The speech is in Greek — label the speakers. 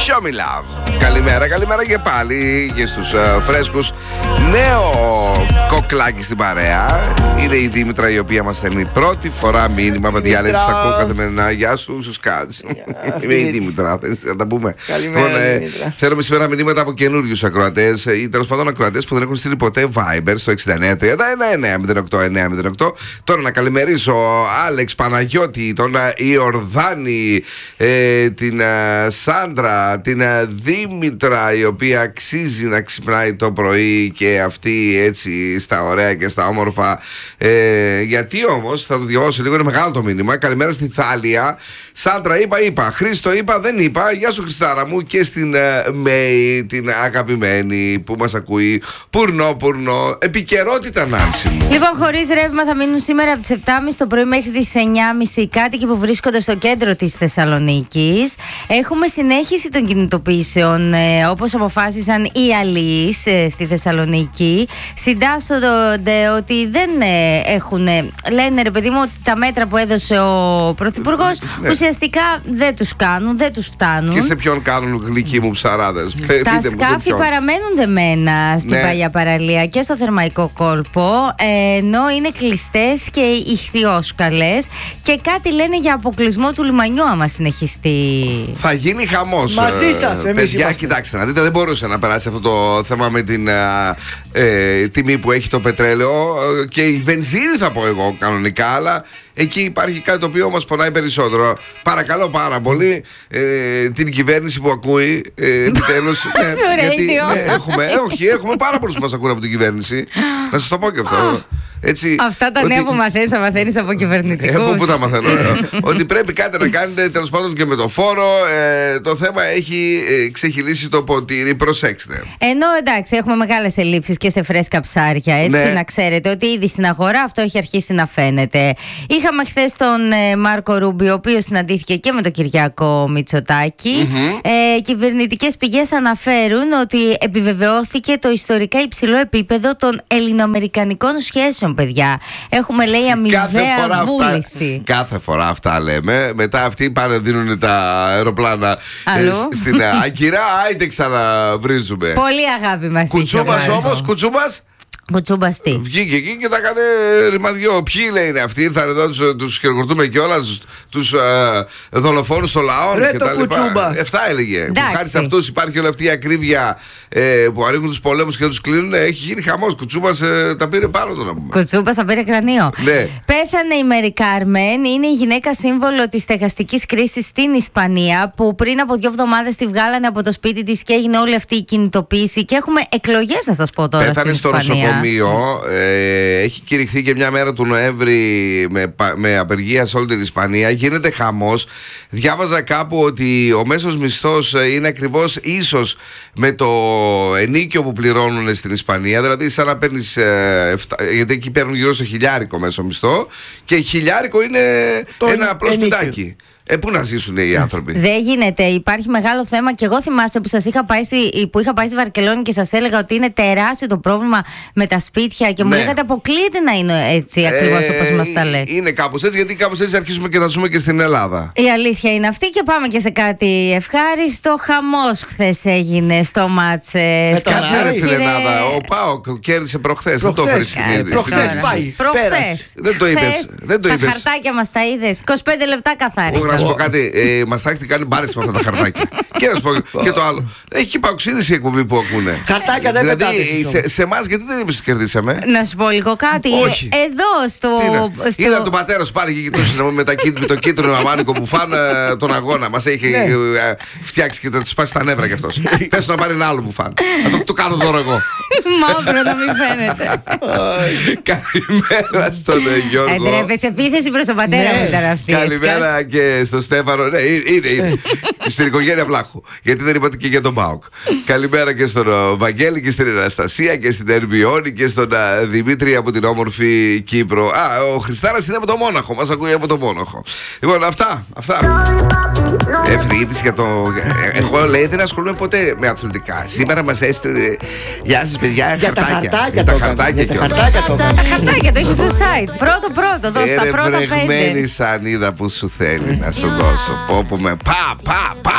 Speaker 1: Show me love. Καλημέρα και πάλι και στους φρέσκους. Νέο κοκλάκι στην παρέα. Είναι η Δήμητρα, η οποία μας στέλνει πρώτη φορά μήνυμα. Παιδιά, λες, σας ακούω καθημερινά. Γεια σου, σου σκάτς. Είμαι η Δήμητρα, να τα πούμε. Θέλουμε σήμερα μηνύματα από καινούριους ακροατές ή τέλος πάντων ακροατές που δεν έχουν στείλει ποτέ Viber στο 6939-908. Τώρα να καλημερίσω Άλεξ, Παναγιώτη, τον Ιορδάνη, την Σάντρα, την Δήμητρα, η οποία αξίζει να ξυπνάει το πρωί και αυτή έτσι στα ωραία και στα όμορφα. Γιατί όμως, θα το διαβάσω λίγο, είναι μεγάλο το μήνυμα. Καλημέρα στη Θάλια. Σάντρα, είπα. Χρήστο, είπα, δεν είπα. Γεια σου, Χριστάρα μου. Και στην Μέη, την αγαπημένη που μας ακούει. Πουρνό. Επικαιρότητα, Νάνση μου.
Speaker 2: Λοιπόν, χωρίς ρεύμα θα μείνουν σήμερα από τις 7.30 το πρωί μέχρι τις 9.30 κάτοικοι που βρίσκονται στο κέντρο της Θεσσαλονίκης. Έχουμε συνέχιση των κινητοποιήσεων, όπως αποφάσισαν οι αλληλείς στη Θεσσαλονίκη. Συντάσσονται ότι δεν έχουν, λένε ρε παιδί μου, ότι τα μέτρα που έδωσε ο Πρωθυπουργός ουσιαστικά δεν τους κάνουν, δεν τους φτάνουν.
Speaker 1: Και σε ποιον κάνουν, γλυκοί μου ψαράδες?
Speaker 2: Τα σκάφη παραμένουν δεμένα στην παλιά παραλία και στο Θερμαϊκό κόλπο, ενώ είναι κλειστές και ηχθιόσκαλες, και κάτι λένε για αποκλεισμό του λιμανιού άμα συνεχιστεί.
Speaker 1: Θα γίνει χαμός.
Speaker 3: Μαζί σας,
Speaker 1: παιδιά, κοιτάξτε να δείτε, δεν μπορούσε να περάσει αυτό το θέμα με την τιμή που έχει το πετρέλαιο και η βενζίνη, θα πω εγώ κανονικά, αλλά εκεί υπάρχει κάτι το οποίο μας πονάει περισσότερο. Παρακαλώ πάρα πολύ την κυβέρνηση που ακούει επιτέλους. Έχουμε πάρα πολλούς που μας ακούνε από την κυβέρνηση. Να σας το πω και αυτό. Έτσι,
Speaker 2: αυτά τα νέα που μαθαίνεις, θα μαθαίνεις από κυβερνητικούς.
Speaker 1: Πού τα μαθαίνω? Ότι πρέπει κάτι να κάνετε, τέλος πάντων, και με το φόρο. Το θέμα έχει ξεχυλήσει το ποτήρι. Προσέξτε.
Speaker 2: Ενώ εντάξει, έχουμε μεγάλες ελλείψεις και σε φρέσκα ψάρια. Έτσι, ναι. Να ξέρετε ότι ήδη στην αγορά αυτό έχει αρχίσει να φαίνεται. Είχαμε χθες τον Μάρκο Ρούμπιο, ο οποίος συναντήθηκε και με τον Κυριάκο Μητσοτάκη. Κυβερνητικές πηγές αναφέρουν ότι επιβεβαιώθηκε το ιστορικά υψηλό επίπεδο των ελληνοαμερικανικών σχέσεων. Παιδιά, έχουμε, λέει, αμοιβαία βούληση.
Speaker 1: Κάθε φορά αυτά λέμε. Μετά αυτοί πάνε, δίνουν τα αεροπλάνα στην Άγκυρα. Άιντε ξαναβρίζουμε.
Speaker 2: Πολύ αγάπη μας.
Speaker 1: Κουτσούμπας όμως, Κουτσούμπας.
Speaker 2: Κουτσούμπας τι?
Speaker 1: Βγήκε εκεί και τα έκανε ρημαδιό. Ποιοι, λέει, είναι αυτοί? Ήρθαν εδώ, τους χειροκροτούμε κιόλας, τους δολοφόνους στο λαό και τα λοιπά. Αυτά έλεγε. Χάρη σε αυτούς υπάρχει όλη αυτή η ακρίβεια που ανοίγουν τους πολέμους και τους κλείνουν. Έχει γίνει χαμός. Κουτσούμπας τα πήρε πάνω του, να πούμε.
Speaker 2: Κουτσούμπας τα πήρε κρανίο.
Speaker 1: Ναι.
Speaker 2: Πέθανε η Μερι Κάρμεν. Είναι η γυναίκα σύμβολο της στεγαστικής κρίσης στην Ισπανία, που πριν από 2 εβδομάδες τη βγάλανε από το σπίτι της και έγινε όλη αυτή η κινητοποίηση. Και έχουμε εκλογές, να σας πω τώρα.
Speaker 1: Πέθανε
Speaker 2: στην Ισπανία.
Speaker 1: Έχει κηρυχθεί και μια μέρα του Νοέμβρη με απεργία σε όλη την Ισπανία. Γίνεται χαμός. Διάβαζα κάπου ότι ο μέσος μισθός είναι ακριβώς ίσος με το ενίκιο που πληρώνουν στην Ισπανία. Δηλαδή σαν να παίρνεις γιατί εκεί παίρνουν γύρω στο 1.000 μέσο μισθό, και 1.000 είναι ένα απλό σπιτάκι. Πού να ζήσουν οι άνθρωποι?
Speaker 2: Δεν γίνεται. Υπάρχει μεγάλο θέμα. Και εγώ θυμάστε που είχα πάει στη Βαρκελόνη και σας έλεγα ότι είναι τεράστιο το πρόβλημα με τα σπίτια. Και μου λέγατε αποκλείεται να είναι έτσι ακριβώς όπως μας τα λες.
Speaker 1: Είναι κάπως έτσι, γιατί κάπως έτσι αρχίζουμε και θα ζούμε και στην Ελλάδα.
Speaker 2: Η αλήθεια είναι αυτή. Και πάμε και σε κάτι ευχάριστο. Χαμός χθες έγινε στο μάτς.
Speaker 1: Κάτσε ρε φιλενάδα. Ο ΠΑΟΚ κέρδισε προχθές. Δεν το έφερε στην είδηση.
Speaker 2: Προχθές.
Speaker 1: Δεν το είπες.
Speaker 2: Τα χαρτάκια μας τα είδες. 25 λεπτά καθάρισα.
Speaker 1: Να σου πω κάτι, μας θα έχετε κάνει μπάρες με αυτά τα χαρτάκια. Και να σου πω και το άλλο. Έχει παοξίδες η εκπομπή που ακούνε.
Speaker 3: Χαρτάκια δεν πετάτε.
Speaker 1: Δηλαδή σε εμάς γιατί δεν είπες ότι κερδίσαμε?
Speaker 2: Να σου πω λίγο κάτι.
Speaker 1: Όχι.
Speaker 2: Εδώ στο.
Speaker 1: Είδα τον πατέρα σου πάρει και κοιτούσε με το κίτρινο αμάνικο που φάνε τον αγώνα. Μας έχει φτιάξει και θα του σπάσει τα νεύρα κι αυτός. Πες να πάρει ένα άλλο που φάνε. Θα το κάνω δώρο εγώ.
Speaker 2: Μαύρο να μην φαίνεται.
Speaker 1: Καλημέρα στον Γιώργο.
Speaker 2: Εντρέπεσαι επίθεση προς τον πατέρα μου ήταν αυτή.
Speaker 1: Καλημέρα και στον Στέφανο. Ναι, είναι. Στην οικογένεια Βλάχου. Γιατί δεν είπατε και για τον ΠΑΟΚ. Καλημέρα και στον Βαγγέλη και στην Αναστασία και στην Ερβιόνη και στον Δημήτρη από την όμορφη Κύπρο. Ο Χριστάρας είναι από το Μόναχο. Μας ακούει από το Μόναχο. Λοιπόν, αυτά. Ευρύτης για το. Εγώ, λέει, δεν ασχολούμαι ποτέ με αθλητικά. Σήμερα μας έστειλε. Γεια σας, παιδιά.
Speaker 3: Για τα χαρτάκια.
Speaker 1: Τα χαρτάκια
Speaker 2: το έχει στο site. Πρώτο, δώσ' τα πρώτα 5.
Speaker 1: Ερευνημένη σανίδα που σου θέλει να σου δώσω. Πω με πα.